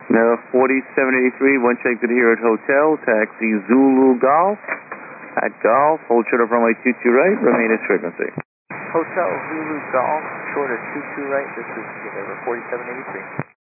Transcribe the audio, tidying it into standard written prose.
No, 4783, one check to the here at Hotel, taxi Zulu Golf. At Golf, hold short of runway 22 right, remain at frequency. Hotel Zulu Golf, short of 22 right, this is 4783.